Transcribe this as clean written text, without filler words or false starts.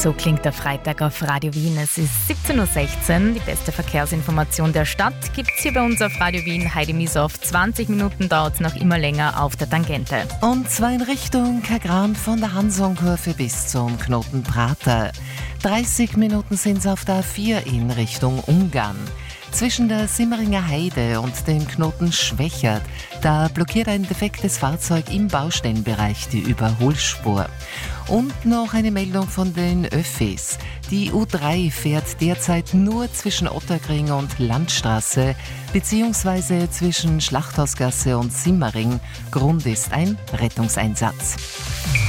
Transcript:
So klingt der Freitag auf Radio Wien. Es ist 17.16 Uhr. Die beste Verkehrsinformation der Stadt gibt es hier bei uns auf Radio Wien. Heidi Misow, 20 Minuten dauert es noch immer länger auf der Tangente. Und zwar in Richtung Kagran von der Hansonkurve bis zum Knoten Prater. 30 Minuten sind es auf der A4 in Richtung Ungarn. Zwischen der Simmeringer Heide und dem Knoten Schwächert, da blockiert ein defektes Fahrzeug im Baustellenbereich die Überholspur. Und noch eine Meldung von den Öffis. Die U3 fährt derzeit nur zwischen Otterkring und Landstraße beziehungsweise zwischen Schlachthausgasse und Simmering. Grund ist ein Rettungseinsatz.